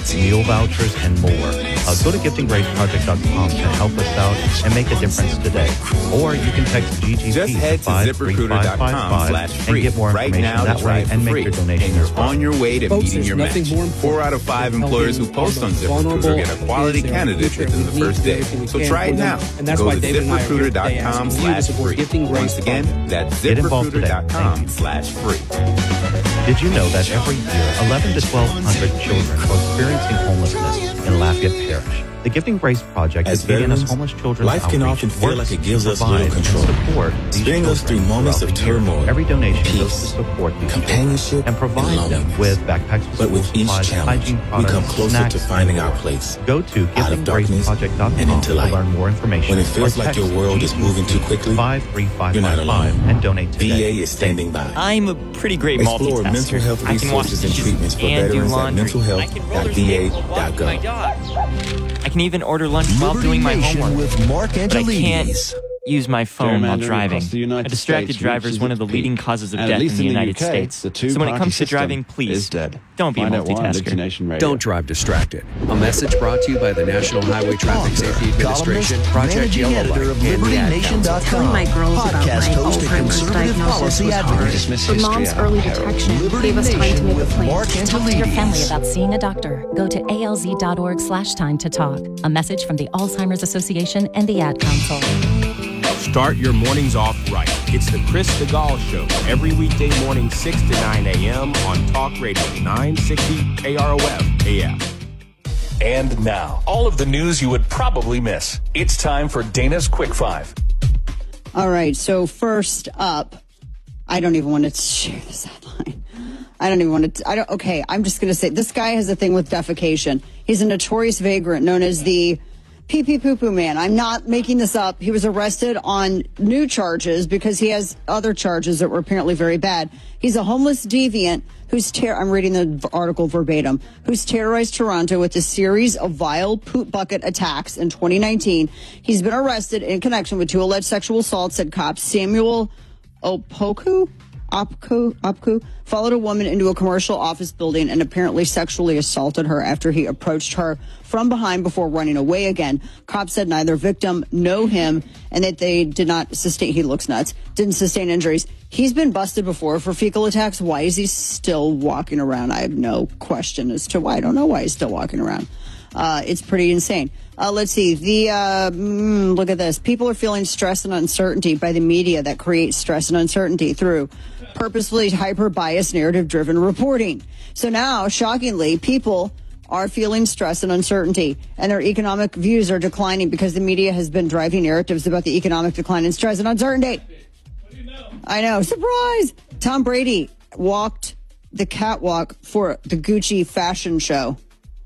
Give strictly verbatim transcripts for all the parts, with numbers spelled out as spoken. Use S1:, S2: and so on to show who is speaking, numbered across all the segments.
S1: meal vouchers, and more. Uh, go to gifting grace project dot com to help us out and make a difference today. Or you can text G G P
S2: Just head to zip recruiter dot com slash free
S1: and get more
S2: right
S1: information
S2: now
S1: that
S2: to
S1: way
S2: try
S1: and
S2: for
S1: make
S2: free.
S1: your donation.
S2: And you're on your way to
S3: Folks,
S2: meeting your
S3: nothing
S2: match.
S3: more
S2: Four out of five employers who post on ZipRecruiter get a quality candidate within the first day. So try it now.
S3: And that's
S2: Go
S3: why
S2: to
S3: David
S2: zip
S3: and I are here
S2: recruiter dot
S3: today
S2: com
S3: asking you to
S2: slash
S3: support
S2: free.
S3: Gifting Grace
S2: Once again,
S3: Fund.
S2: that's
S1: Get
S2: zip
S1: involved
S2: recruiter dot com
S1: today.
S2: slash free.
S1: Did you know that every year, eleven to twelve hundred children are experiencing homelessness in Lafayette Parish? The Gifting Grace Project
S4: As
S1: is giving us
S4: veterans,
S1: homeless children
S4: life can often feel like it gives us little control. Steering us through moments of turmoil,
S1: Every donation
S4: peace,
S1: goes to support these
S4: companionship,
S1: children and provide
S4: and
S1: them
S4: loneliness.
S1: with backpacks with
S4: But with
S1: school
S4: each
S1: supplies,
S4: challenge,
S1: hygiene
S4: we
S1: products,
S4: come closer
S1: snacks,
S4: to finding
S1: and
S4: our
S1: more.
S4: place.
S1: Go to
S4: Out
S1: gifting
S4: of
S1: grace
S4: darkness
S1: project dot com
S4: and into
S1: to
S4: light.
S1: learn more information.
S4: When it feels
S1: or
S4: like your
S1: text
S4: world is moving too quickly,
S1: five three five
S4: you're not
S1: five five
S4: alone.
S1: and donate today.
S4: V A is standing by.
S5: I'm a pretty great
S4: Explore
S5: multitasker.
S4: mental health
S5: I can wash
S4: resources and
S5: dishes
S4: treatments for
S5: and do
S4: veterans at
S5: laundry.
S4: mental health
S5: I can
S4: dot
S5: roller
S4: v a
S5: skate while
S4: dot
S5: walking my
S4: gov.
S5: dog. I can even order lunch while
S6: Liberty
S5: doing my
S6: Nation
S5: homework.
S6: with Mark
S5: But I can't
S6: Angelides.
S5: use my phone while
S7: Gerrymandering
S5: driving.
S7: across the United
S5: A distracted
S7: States
S5: driver is
S7: reaches
S5: one of
S7: its
S5: the leading
S7: peak.
S5: causes of
S7: And at
S5: death
S7: least
S5: in the
S7: in the
S5: United
S7: U K,
S5: States.
S7: the
S5: So when it
S7: two-party
S5: comes to
S7: system
S5: driving, please
S7: is dead.
S5: don't be a
S7: Find out why on
S5: multitasker.
S7: Dignation Radio.
S8: Don't drive distracted. A message brought to you by the National Highway Traffic Safety Administration,
S6: Columnist,
S8: Project
S6: managing
S8: Yellow
S6: editor
S8: Light,
S6: of
S8: and the
S6: liberty
S8: Ad
S6: nation
S8: Council.
S6: dot com.
S9: Telling my girls about
S6: Podcast
S9: my
S6: host and
S9: Alzheimer's
S6: conservative
S9: diagnosis
S6: policy
S9: was hard.
S6: advocate.
S9: But mom's early detection
S6: Liberty
S9: gave us time to
S6: Nation
S9: make a
S6: with
S9: plan.
S6: Mark
S10: Talk to your family
S6: Angelides.
S10: about seeing a doctor. Go to A L Z dot org slash time to talk. A message from the Alzheimer's Association and the Ad Council.
S11: Start your mornings off right. It's the Chris DeGaulle Show every weekday morning, six to nine a.m. on Talk Radio nine sixty K R O F A M.
S12: And now, all of the news you would probably miss. It's time for Dana's Quick Five.
S13: All right, so first up, I don't even want to share this headline. I don't even want to, I don't, okay, I'm just going to say, this guy has a thing with defecation. He's a notorious vagrant known as the Pee Pee Poo Poo Man. I'm not making this up. He was arrested on new charges because he has other charges that were apparently very bad. He's a homeless deviant who's, ter- I'm reading the article verbatim, who's terrorized Toronto with a series of vile poop bucket attacks in twenty nineteen. He's been arrested in connection with two alleged sexual assaults, said cops. Samuel Opoku? Opku, Opku followed a woman into a commercial office building and apparently sexually assaulted her after he approached her from behind before running away again. Cops said neither victim know him and that they did not sustain, he looks nuts, didn't sustain injuries. He's been busted before for fecal attacks. Why is he still walking around? I have no question as to why. I don't know why he's still walking around. Uh, it's pretty insane. Uh, let's see. The uh, mm, look at this. People are feeling stress and uncertainty by the media that creates stress and uncertainty through purposefully hyper-biased, narrative-driven reporting. So now, shockingly, people are feeling stress and uncertainty, and their economic views are declining because the media has been driving narratives about the economic decline and stress and uncertainty. I know. Surprise! Tom Brady walked the catwalk for the Gucci fashion show.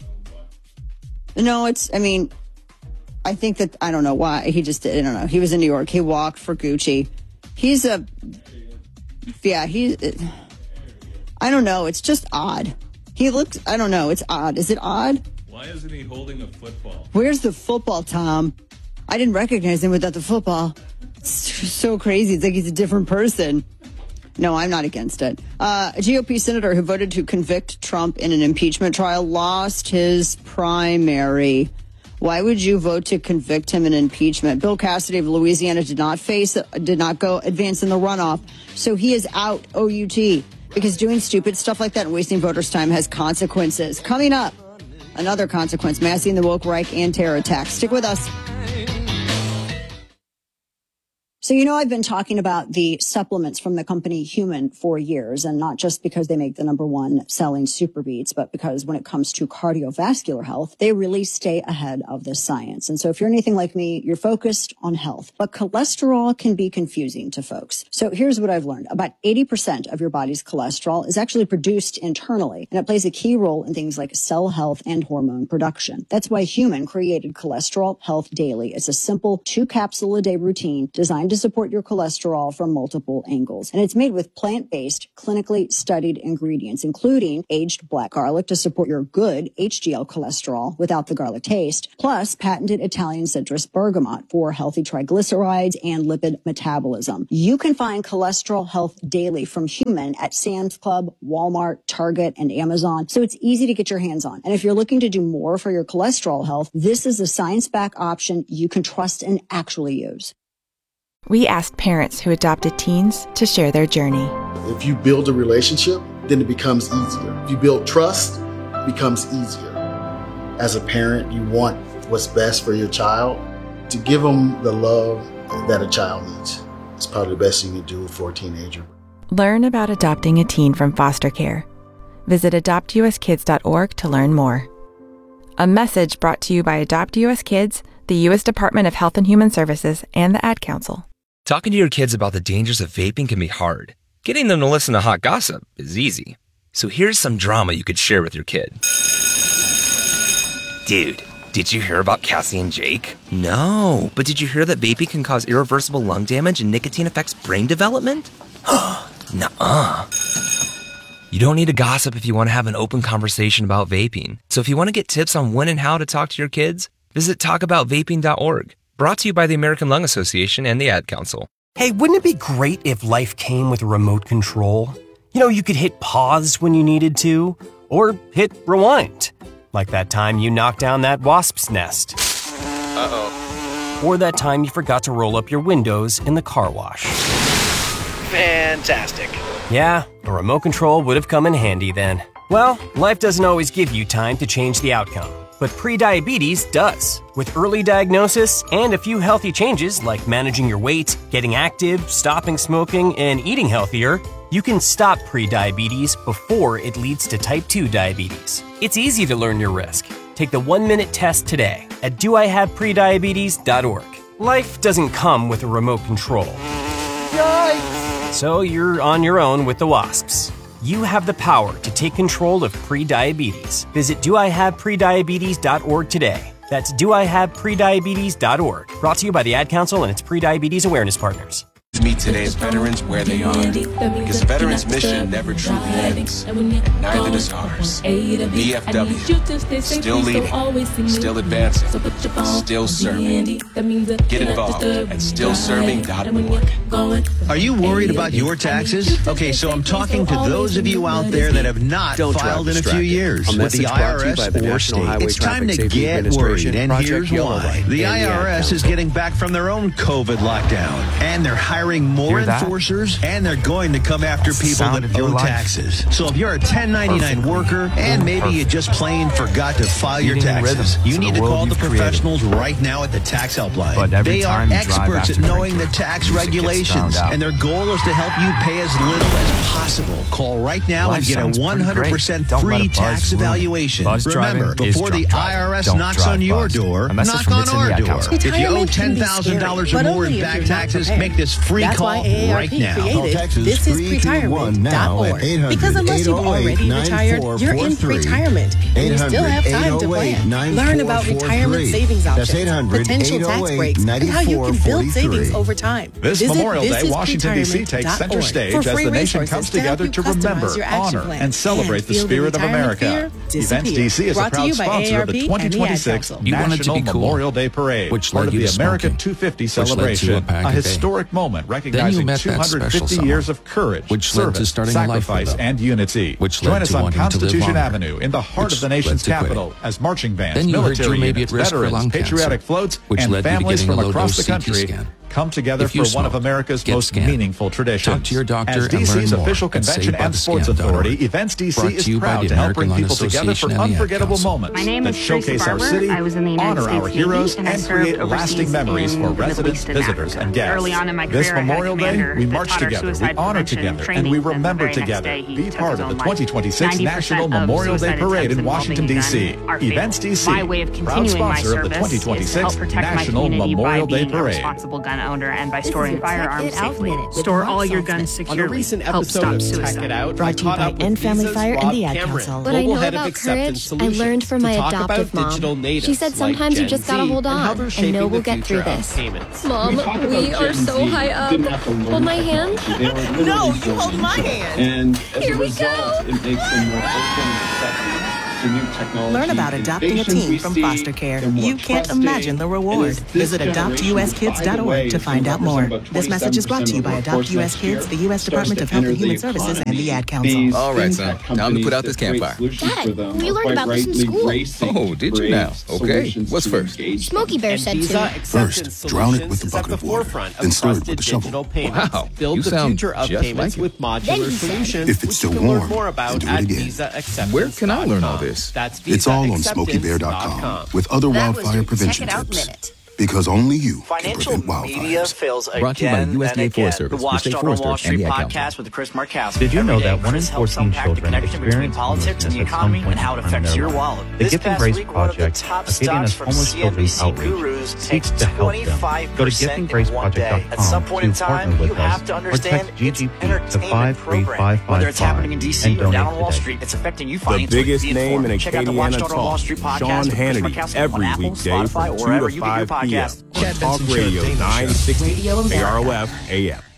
S13: No, it's, I mean, I think that, I don't know why. He just did, I don't know. He was in New York. He walked for Gucci. He's a, yeah, he, I don't know. It's just odd. He looks, I don't know. It's odd. Is it odd?
S14: Why isn't he holding a football?
S13: Where's the football, Tom? I didn't recognize him without the football. It's so crazy. It's like he's a different person. No, I'm not against it. Uh, a G O P senator who voted to convict Trump in an impeachment trial lost his primary. Why would you vote to convict him in impeachment? Bill Cassidy of Louisiana did not face, did not go advance in the runoff. So he is out, O U T, because doing stupid stuff like that and wasting voters' time has consequences. Coming up, another consequence, massing the woke right and terror attacks. Stick with us. So, you know, I've been talking about the supplements from the company Human for years, and not just because they make the number one selling Super Beats, but because when it comes to cardiovascular health, they really stay ahead of the science. And so if you're anything like me, you're focused on health, but cholesterol can be confusing to folks. So here's what I've learned. About eighty percent of your body's cholesterol is actually produced internally, and it plays a key role in things like cell health and hormone production. That's why Human created Cholesterol Health Daily. It's a simple two capsule a day routine designed to support your cholesterol from multiple angles. And it's made with plant-based, clinically studied ingredients, including aged black garlic to support your good H D L cholesterol without the garlic taste, plus patented Italian citrus bergamot for healthy triglycerides and lipid metabolism. You can find Cholesterol Health Daily from Human at Sam's Club, Walmart, Target, and Amazon, so it's easy to get your hands on. And if you're looking to do more for your cholesterol health, this is a science-backed option you can trust and actually use.
S3: We asked parents who adopted teens to share their journey.
S6: If you build a relationship, then it becomes easier. If you build trust, it becomes easier. As a parent, you want what's best for your child. To give them the love that a child needs is probably the best you can do for a teenager.
S3: Learn about adopting a teen from foster care. Visit adopt u s kids dot org to learn more. A message brought to you by Adopt U S Kids, the U S Department of Health and Human Services, and the Ad Council.
S7: Talking to your kids about the dangers of vaping can be hard. Getting them to listen to hot gossip is easy. So here's some drama you could share with your kid. Dude, did you hear about Cassie and Jake? No, but did you hear that vaping can cause irreversible lung damage and nicotine affects brain development? Nuh-uh. You don't need to gossip if you want to have an open conversation about vaping. So if you want to get tips on when and how to talk to your kids, visit talk about vaping dot org. Brought to you by the American Lung Association and the Ad Council.
S15: Hey, wouldn't it be great if life came with a remote control? You know, you could hit pause when you needed to, or hit rewind. Like that time you knocked down that wasp's nest. Uh-oh. Or that time you forgot to roll up your windows in the car wash.
S16: Fantastic.
S15: Yeah, a remote control would have come in handy then. Well, life doesn't always give you time to change the outcome, but prediabetes does. With early diagnosis and a few healthy changes like managing your weight, getting active, stopping smoking, and eating healthier, you can stop prediabetes before it leads to type two diabetes. It's easy to learn your risk. Take the one-minute test today at do I have prediabetes dot org. Life doesn't come with a remote control. Yikes! So you're on your own with the wasps. You have the power to take control of prediabetes. Visit do I have prediabetes dot org today. That's do I have prediabetes dot org. Brought to you by the Ad Council and its prediabetes awareness partners.
S11: Meet today's veterans where they are, because veterans' mission never truly ends. Neither does ours. V F W, still leading, still advancing, still serving. Get involved at still serving dot org.
S17: Are you worried about your taxes? Okay, so I'm talking to those of you out there that have not
S8: Don't
S17: filed in a few years with the I R S or state. It's time to get worried, and here's why. The I R S is getting back from their own COVID lockdown, and they're hiring more enforcers, and they're going to come after people that owe taxes. So if you're a ten ninety-nine worker, and maybe you just plain forgot to file your taxes, you need to call the professionals right now at the Tax Helpline. They are experts at knowing the tax regulations, and their goal is to help you pay as little as possible. Call right now and get a one hundred percent free tax evaluation. Remember, before the I R S knocks on your door, knock on our door. If you owe ten thousand dollars or more in back taxes, make this free call right now.
S18: This is retirement dot org. Because unless you've already retired, you're in retirement, and you still have time to plan. Learn about retirement savings options, potential tax breaks, and how you can build savings over time.
S19: This Memorial Day, Washington, D C takes center stage as the nation comes together to remember, honor, and celebrate the spirit of America. Events D C is a proud sponsor of the twenty twenty-six National Memorial Day Parade, part of the American two fifty celebration, a historic moment recognizing two hundred fifty years of courage,
S20: which
S19: service, sacrifice, and unity.
S20: Which
S19: Join us on Constitution Avenue in the heart of the nation's capital as marching bands, military units, veterans, patriotic floats, and families from across the country come together for one of America's most meaningful traditions.
S20: Talk to your doctor
S19: As D C's official convention and sports authority, Events D C is proud to help bring people together for unforgettable moments that showcase our city, honor our heroes, and create lasting memories for residents, visitors, and guests. This Memorial Day, we march together, we honor together, and we remember together. Be part of the twenty twenty-six National Memorial Day Parade in Washington, D C. Events D C, proud sponsor of the twenty twenty-six National Memorial Day Parade.
S9: gun owner and by storing firearms safely. Store all your guns securely. Help stop suicide.
S18: Brought to you by End Family Fire and the Ad Council.
S16: What I know about courage, I learned from my adoptive mom. She said sometimes you just gotta hold on, and know we'll get through this. Mom, we are so high up. Hold my hand.
S18: No, you hold my hand.
S20: And
S16: here we go.
S20: It makes them more open and accepting to new technology.
S18: Learn about adopting a teen from foster care. You can't imagine the reward. Visit adopt u s kids dot org to find out more. This message is brought to you by Adopt U S Kids, the U S Department of Health and Human Services, and the Ad Council.
S2: All right, son. Time to put out this campfire.
S16: Dad, we learned about this in school.
S2: Oh, did you now? Okay. What's first?
S16: Smokey Bear said to.
S21: First, drown it with a bucket of water, then stir it with a shovel.
S2: Wow, you sound just like it.
S21: If it's still warm, then do it again.
S2: Where can I learn all this?
S21: It's all on smokey bear dot com with other wildfire prevention tips. Because only you
S22: Financial
S21: can prevent
S22: media
S21: wildfires.
S22: fails again
S2: Brought to you by the U S D A
S22: and
S2: Forest
S22: again.
S2: Service,
S22: The Watchdog on
S2: Forester,
S22: Wall
S2: and
S22: Street
S2: the Ad
S22: podcast
S2: Council.
S22: with Chris Markowski.
S1: Did you know
S22: Every day,
S1: that one in
S22: Chris
S1: four
S22: helps
S1: teen
S22: unpack the
S1: children
S22: connection between
S1: experience
S22: politics and the
S1: homelessness at some
S22: economy
S1: point
S22: and how it
S1: in
S22: affects
S1: their
S22: your
S1: life?
S22: wallet.
S1: The
S22: This
S1: Gift and
S22: past
S1: Grace
S22: week, one of the
S1: Project,
S22: top
S1: a Feeding
S22: stocks
S1: Us
S22: from
S1: Homeless Children's
S22: C N B C
S1: Outreach,
S22: gurus
S1: seeks
S22: takes
S1: to help them.
S22: twenty-five
S1: Go to
S22: percent
S1: gifting
S22: in
S1: grace
S22: one
S1: project
S22: day.
S1: dot
S22: At
S1: com
S22: some point in
S1: to partner
S22: time,
S1: with
S22: you have
S1: us
S22: to
S1: or
S22: understand
S1: text G
S22: it's
S1: G P to
S22: entertainment
S1: five three
S22: program.
S1: five five
S22: Whether it's happening in
S1: five
S22: D C
S1: and
S22: or down
S1: donate
S22: on Wall
S1: today.
S22: Street, it's affecting you
S23: The
S22: financially.
S23: biggest
S22: Be
S23: name in
S22: informed. Check out the
S23: Acadiana
S22: Watchdog on Wall
S23: Talk,
S22: Street podcast
S23: Sean
S22: with Chris
S23: Hannity,
S22: Markowski
S23: every
S22: on Apple,
S23: weekday
S22: Spotify,
S23: from
S22: or
S23: two
S22: wherever
S23: to
S22: you get your
S23: five p m
S22: podcasts.
S23: on Talk Radio nine sixty A R O F A M.